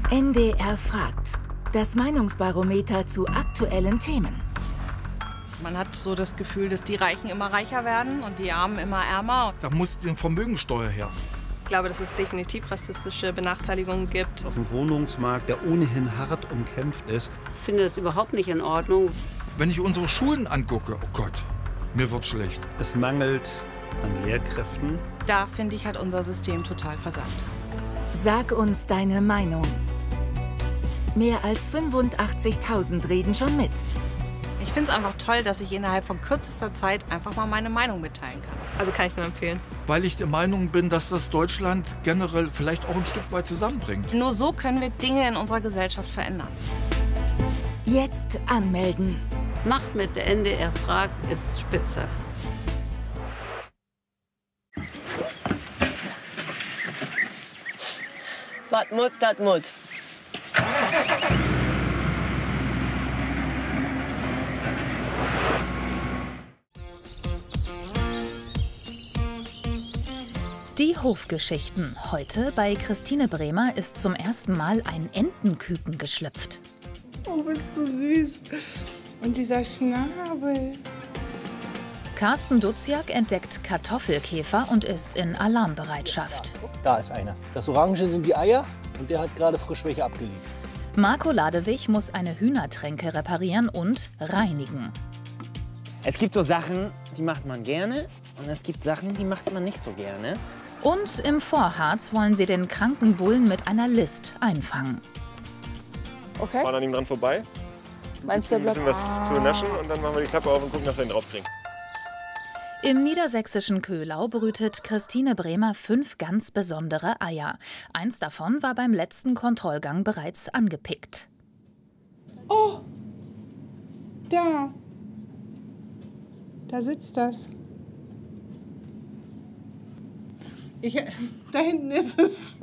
NDR fragt. Das Meinungsbarometer zu aktuellen Themen. Man hat so das Gefühl, dass die Reichen immer reicher werden und die Armen immer ärmer. Da muss die Vermögensteuer her. Ich glaube, dass es definitiv rassistische Benachteiligungen gibt. Auf dem Wohnungsmarkt, der ohnehin hart umkämpft ist. Ich finde das überhaupt nicht in Ordnung. Wenn ich unsere Schulen angucke, oh Gott, mir wird schlecht. Es mangelt an Lehrkräften. Da, finde ich, hat unser System total versagt. Sag uns deine Meinung. Mehr als 85.000 reden schon mit. Ich finde es einfach toll, dass ich innerhalb von kürzester Zeit einfach mal meine Meinung mitteilen kann. Also kann ich nur empfehlen. Weil ich der Meinung bin, dass das Deutschland generell vielleicht auch ein Stück weit zusammenbringt. Nur so können wir Dinge in unserer Gesellschaft verändern. Jetzt anmelden. Macht mit, der NDR fragt, ist spitze. Wat mut, dat mut. Die Hofgeschichten. Heute bei Christine Bremer ist zum ersten Mal ein Entenküken geschlüpft. Oh, bist du süß. Und dieser Schnabel. Carsten Duziak entdeckt Kartoffelkäfer und ist in Alarmbereitschaft. Da ist einer. Das Orange sind die Eier und der hat gerade frisch welche abgelegt. Marco Ladewig muss eine Hühnertränke reparieren und reinigen. Es gibt so Sachen, die macht man gerne und es gibt Sachen, die macht man nicht so gerne. Und im Vorharz wollen sie den kranken Bullen mit einer List einfangen. Okay. Fahren an ihm dran vorbei. Meinst du, ein bisschen was zu naschen und dann machen wir die Klappe auf und gucken, dass wir ihn draufkriegen. Im niedersächsischen Köhlau brütet Christine Bremer 5 ganz besondere Eier. Eins davon war beim letzten Kontrollgang bereits angepickt. Oh, da. Da sitzt das. Da hinten ist es.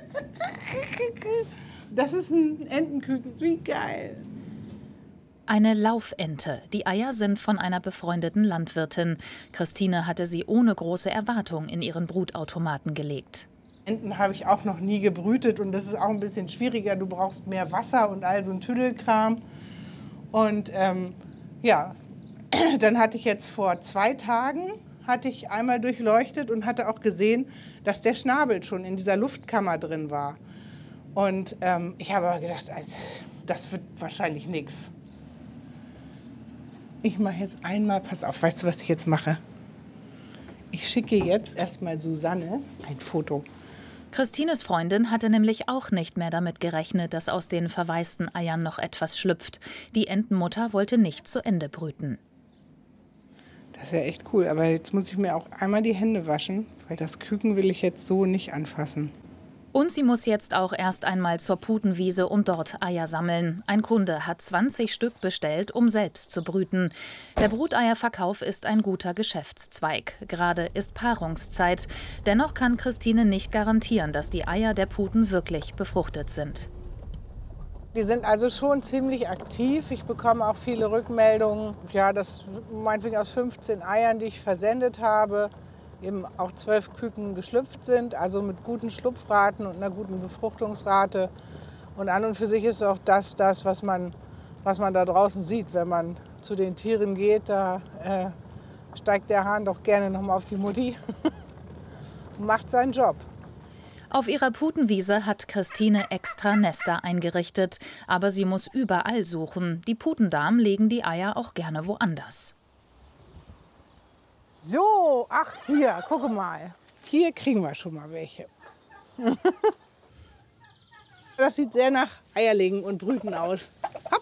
Das ist ein Entenküken. Wie geil. Eine Laufente. Die Eier sind von einer befreundeten Landwirtin. Christine hatte sie ohne große Erwartung in ihren Brutautomaten gelegt. Enten habe ich auch noch nie gebrütet und das ist auch ein bisschen schwieriger. Du brauchst mehr Wasser und all so ein Tüdelkram. Und ja, dann hatte ich jetzt vor 2 Tagen einmal durchleuchtet und hatte auch gesehen, dass der Schnabel schon in dieser Luftkammer drin war. Und ich habe aber gedacht, das wird wahrscheinlich nichts. Ich mache jetzt einmal, pass auf, weißt du, was ich jetzt mache? Ich schicke jetzt erstmal Susanne ein Foto. Christines Freundin hatte nämlich auch nicht mehr damit gerechnet, dass aus den verwaisten Eiern noch etwas schlüpft. Die Entenmutter wollte nicht zu Ende brüten. Das ist ja echt cool, aber jetzt muss ich mir auch einmal die Hände waschen, weil das Küken will ich jetzt so nicht anfassen. Und sie muss jetzt auch erst einmal zur Putenwiese und dort Eier sammeln. Ein Kunde hat 20 Stück bestellt, um selbst zu brüten. Der Bruteierverkauf ist ein guter Geschäftszweig. Gerade ist Paarungszeit. Dennoch kann Christine nicht garantieren, dass die Eier der Puten wirklich befruchtet sind. Die sind also schon ziemlich aktiv. Ich bekomme auch viele Rückmeldungen, ja, dass meinetwegen aus 15 Eiern, die ich versendet habe, eben auch 12 Küken geschlüpft sind, also mit guten Schlupfraten und einer guten Befruchtungsrate. Und an und für sich ist auch das, was man da draußen sieht. Wenn man zu den Tieren geht, da steigt der Hahn doch gerne noch mal auf die Mutti und macht seinen Job. Auf ihrer Putenwiese hat Christine extra Nester eingerichtet. Aber sie muss überall suchen. Die Putendamen legen die Eier auch gerne woanders. So, ach hier, guck mal. Hier kriegen wir schon mal welche. Das sieht sehr nach Eierlegen und Brüten aus. Hopp.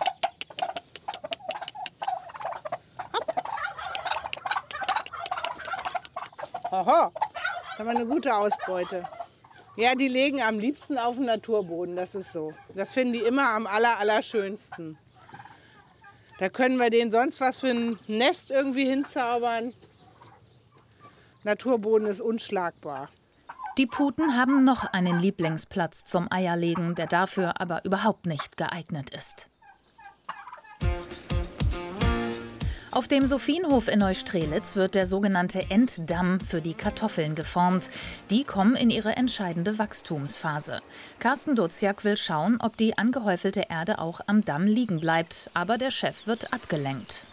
Hopp. Aha, das haben wir eine gute Ausbeute. Ja, die legen am liebsten auf dem Naturboden, das ist so. Das finden die immer am allerschönsten. Da können wir denen sonst was für ein Nest irgendwie hinzaubern. Naturboden ist unschlagbar. Die Puten haben noch einen Lieblingsplatz zum Eierlegen, der dafür aber überhaupt nicht geeignet ist. Auf dem Sophienhof in Neustrelitz wird der sogenannte Enddamm für die Kartoffeln geformt. Die kommen in ihre entscheidende Wachstumsphase. Carsten Duziak will schauen, ob die angehäufelte Erde auch am Damm liegen bleibt. Aber der Chef wird abgelenkt.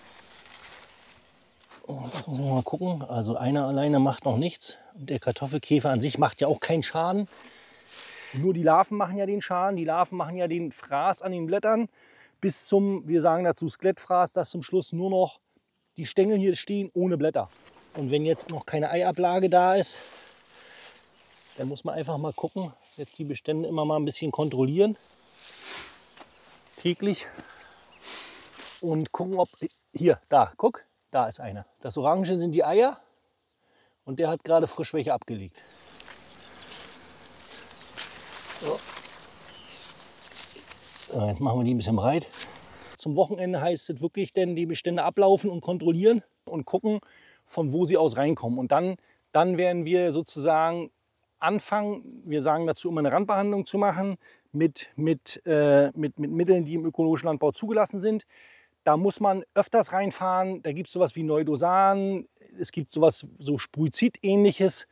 Jetzt müssen wir mal gucken. Also einer alleine macht noch nichts. Der Kartoffelkäfer an sich macht ja auch keinen Schaden. Nur die Larven machen ja den Schaden. Die Larven machen ja den Fraß an den Blättern. Bis zum, wir sagen dazu Skelettfraß, dass zum Schluss nur noch die Stängel hier stehen ohne Blätter. Und wenn jetzt noch keine Eiablage da ist, dann muss man einfach mal gucken, jetzt die Bestände immer mal ein bisschen kontrollieren, täglich, und gucken, ob, hier, da, guck, da ist einer. Das Orange sind die Eier und der hat gerade frisch welche abgelegt. So. So, jetzt machen wir die ein bisschen breit. Zum Wochenende heißt es wirklich, denn die Bestände ablaufen und kontrollieren und gucken, von wo sie aus reinkommen. Und dann werden wir sozusagen anfangen, wir sagen dazu immer eine Randbehandlung zu machen mit Mitteln, die im ökologischen Landbau zugelassen sind. Da muss man öfters reinfahren. Da gibt es sowas wie Neudosan, es gibt sowas so Sprühzid-ähnliches.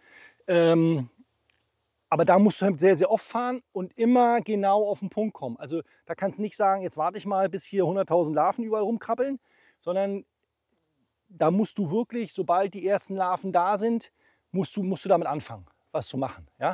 Aber da musst du halt sehr, sehr oft fahren und immer genau auf den Punkt kommen. Also da kannst du nicht sagen, jetzt warte ich mal, bis hier 100.000 Larven überall rumkrabbeln, sondern da musst du wirklich, sobald die ersten Larven da sind, musst du damit anfangen, was zu machen. Ja?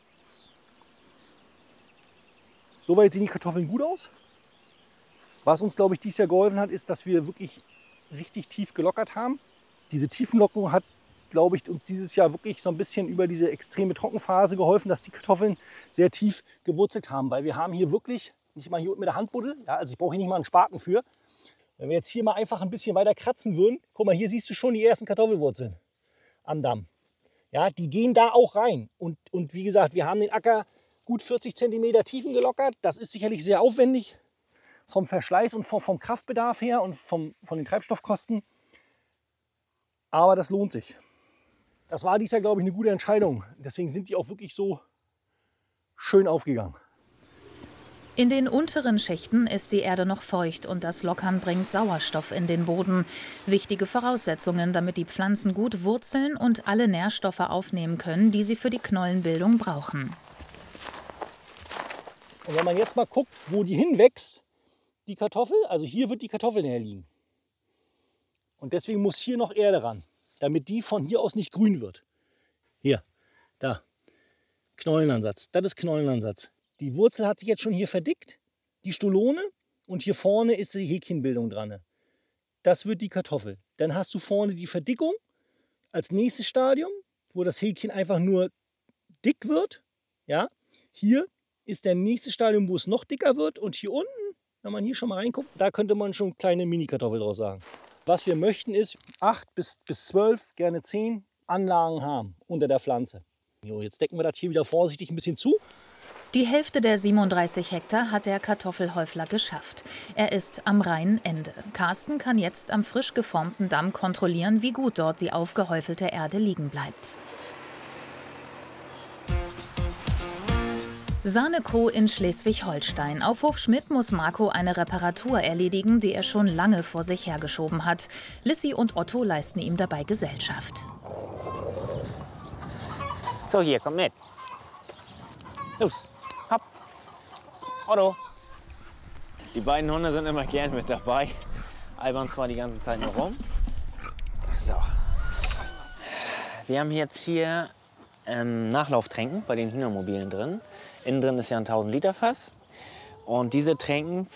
Soweit sehen die Kartoffeln gut aus. Was uns, glaube ich, dieses Jahr geholfen hat, ist, dass wir wirklich richtig tief gelockert haben. Diese Tiefenlockung hat, glaube ich, uns dieses Jahr wirklich so ein bisschen über diese extreme Trockenphase geholfen, dass die Kartoffeln sehr tief gewurzelt haben. Weil wir haben hier wirklich, nicht mal hier mit der Handbuddel, ja, also ich brauche hier nicht mal einen Spaten für. Wenn wir jetzt hier mal einfach ein bisschen weiter kratzen würden, guck mal, hier siehst du schon die ersten Kartoffelwurzeln am Damm. Ja, die gehen da auch rein. Und wie gesagt, wir haben den Acker gut 40 cm Tiefen gelockert. Das ist sicherlich sehr aufwendig vom Verschleiß und vom Kraftbedarf her und von den Treibstoffkosten. Aber das lohnt sich. Das war dieses Jahr, glaube ich, eine gute Entscheidung. Deswegen sind die auch wirklich so schön aufgegangen. In den unteren Schichten ist die Erde noch feucht und das Lockern bringt Sauerstoff in den Boden. Wichtige Voraussetzungen, damit die Pflanzen gut wurzeln und alle Nährstoffe aufnehmen können, die sie für die Knollenbildung brauchen. Und wenn man jetzt mal guckt, wo die hinwächst, die Kartoffel, also hier wird die Kartoffel näher liegen. Und deswegen muss hier noch Erde ran, damit die von hier aus nicht grün wird. Hier, da, Knollenansatz, das ist Knollenansatz. Die Wurzel hat sich jetzt schon hier verdickt, die Stolone, und hier vorne ist die Häkchenbildung dran. Das wird die Kartoffel. Dann hast du vorne die Verdickung als nächstes Stadium, wo das Häkchen einfach nur dick wird. Ja? Hier ist der nächste Stadium, wo es noch dicker wird, und hier unten, wenn man hier schon mal reinguckt, da könnte man schon kleine Mini-Kartoffel draus sagen. Was wir möchten ist 8 bis 12, gerne 10 Anlagen haben unter der Pflanze. Jo, jetzt decken wir das hier wieder vorsichtig ein bisschen zu. Die Hälfte der 37 Hektar hat der Kartoffelhäufler geschafft. Er ist am Rheinende. Carsten kann jetzt am frisch geformten Damm kontrollieren, wie gut dort die aufgehäufelte Erde liegen bleibt. Sanekow in Schleswig-Holstein. Auf Hof Schmidt muss Marco eine Reparatur erledigen, die er schon lange vor sich hergeschoben hat. Lissi und Otto leisten ihm dabei Gesellschaft. So, hier, komm mit. Los, hopp. Otto. Die beiden Hunde sind immer gern mit dabei. Albern zwar die ganze Zeit nur rum. So. Wir haben jetzt hier Nachlauftränken bei den Hühnermobilen drin. Innen drin ist ja ein 1000 Liter Fass. Und diese Tränken